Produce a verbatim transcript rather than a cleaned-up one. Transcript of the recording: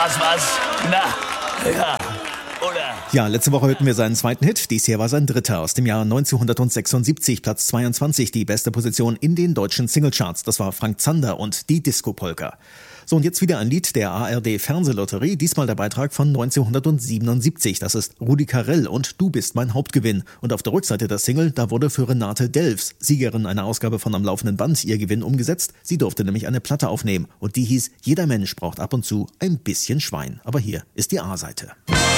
Was, was? Na, ja, oder? Ja, letzte Woche hörten wir seinen zweiten Hit. Dies hier war sein dritter aus dem Jahr neunzehnhundertsechsundsiebzig, Platz zweiundzwanzig, die beste Position in den deutschen Singlecharts. Das war Frank Zander und die Disco-Polka. So, und jetzt wieder ein Lied der A R D-Fernsehlotterie, diesmal der Beitrag von neunzehnhundertsiebenundsiebzig. Das ist Rudi Carrell und Du bist mein Hauptgewinn. Und auf der Rückseite der Single, da wurde für Renate Delfs, Siegerin einer Ausgabe von Am laufenden Band, ihr Gewinn umgesetzt. Sie durfte nämlich eine Platte aufnehmen und die hieß Jeder Mensch braucht ab und zu ein bisschen Schwein. Aber hier ist die A-Seite.